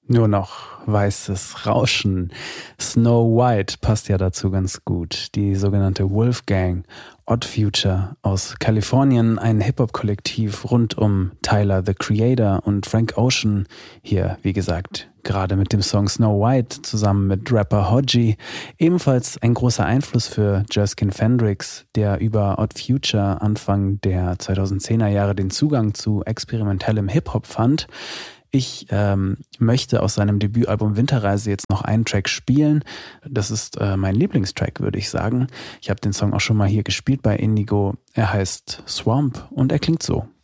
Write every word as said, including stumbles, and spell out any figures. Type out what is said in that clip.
Nur noch weißes Rauschen. Snow White passt ja dazu ganz gut. Die sogenannte Wolfgang, Odd Future aus Kalifornien, ein Hip-Hop-Kollektiv rund um Tyler, the Creator und Frank Ocean. Hier, wie gesagt, gerade mit dem Song Snow White zusammen mit Rapper Hodgie. Ebenfalls ein großer Einfluss für Jerskin Fendrix, der über Odd Future Anfang der zweitausendzehner Jahre den Zugang zu experimentellem Hip-Hop fand. Ich ähm, möchte aus seinem Debütalbum Winterreise jetzt noch einen Track spielen. Das ist äh, mein Lieblingstrack, würde ich sagen. Ich habe den Song auch schon mal hier gespielt bei Indigo. Er heißt Swamp und er klingt so.